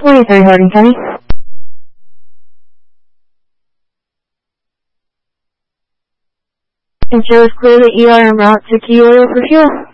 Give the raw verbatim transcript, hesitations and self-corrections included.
twenty-three Harding County. It shows clear that you are en route to Key Oil for fuel.